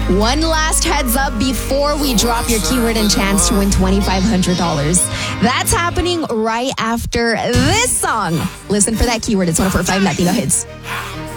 One last heads up before we drop your keyword and chance to win $2,500. That's happening right after this song. Listen for that keyword. It's 104.5 Latino Hits.